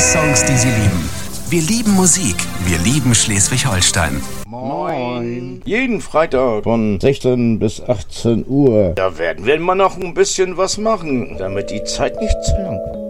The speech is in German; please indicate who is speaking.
Speaker 1: Songs, die Sie lieben. Wir lieben Musik. Wir lieben Schleswig-Holstein.
Speaker 2: Moin. Jeden Freitag von 16 bis 18 Uhr. Da werden wir mal noch ein bisschen was machen, damit die Zeit nicht zu lang wird.